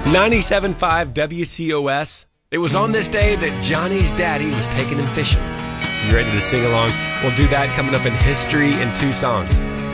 97.5 WCOS. It was on this day that Johnny's daddy was taking him fishing. You ready to sing along? We'll do that coming up in History in 2 songs.